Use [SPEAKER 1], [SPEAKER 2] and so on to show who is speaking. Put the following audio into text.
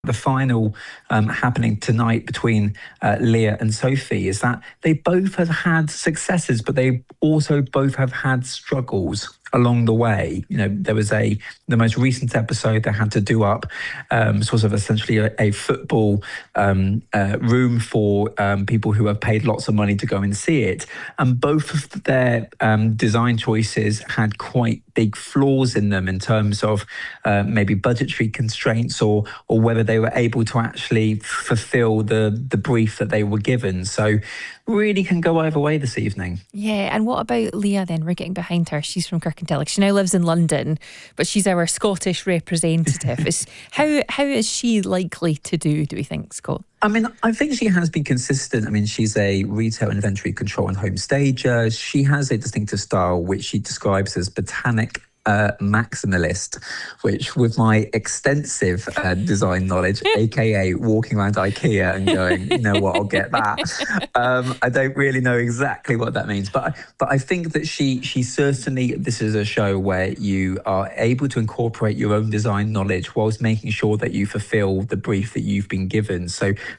[SPEAKER 1] the final happening tonight between Leah and Sophie is that they both have had successes, but they also both have had struggles along the way. You know, there was the most recent episode they had to do up sort of essentially a football room for people who have paid lots of money to go and see it, and both of their design choices had quite big flaws in them in terms of maybe budgetary constraints or whether they were able to actually fulfill the brief that they were given. So really can go either way this evening.
[SPEAKER 2] Yeah, and what about Leah then? We're getting behind her. She's from Kirkintilloch. She now lives in London, but she's our Scottish representative. How is she likely to do we think, Scott?
[SPEAKER 1] I mean, I think she has been consistent. I mean, she's a retail inventory control and home stager. She has a distinctive style, which she describes as botanic maximalist, which with my extensive design knowledge, aka walking around IKEA and going, you know what, I'll get that. I don't really know exactly what that means, but I think that she certainly, this is a show where you are able to incorporate your own design knowledge whilst making sure that you fulfill the brief that you've been given. So